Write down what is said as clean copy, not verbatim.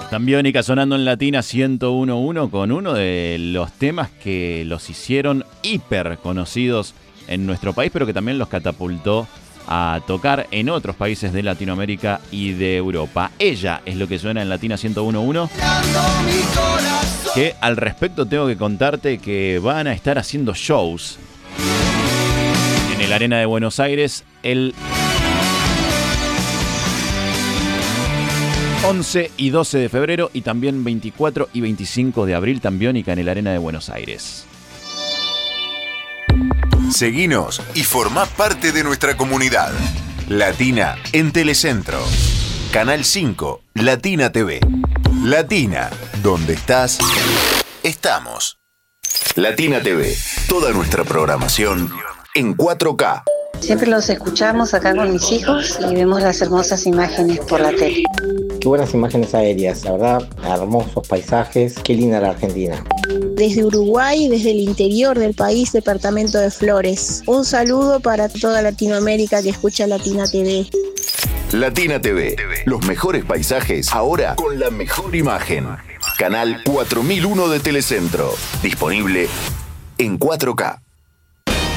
Tambiónica sonando en Latina 101.1 con uno de los temas que los hicieron hiper conocidos en nuestro país, pero que también los catapultó a tocar en otros países de Latinoamérica y de Europa. Ella es lo que suena en Latina 101.1. Que al respecto tengo que contarte que van a estar haciendo shows en el Arena de Buenos Aires el 11 y 12 de febrero y también 24 y 25 de abril, Tambiónica en el Arena de Buenos Aires. Seguinos y formá parte de nuestra comunidad. Latina en Telecentro. Canal 5, Latina TV. Latina, donde estás, estamos. Latina TV, toda nuestra programación en 4K. Siempre los escuchamos acá con mis hijos y vemos las hermosas imágenes por la tele. Qué buenas imágenes aéreas, la verdad, hermosos paisajes, qué linda la Argentina. Desde Uruguay, desde el interior del país, departamento de Flores. Un saludo para toda Latinoamérica que escucha Latina TV. Latina TV, los mejores paisajes, ahora con la mejor imagen. Canal 4001 de Telecentro, disponible en 4K.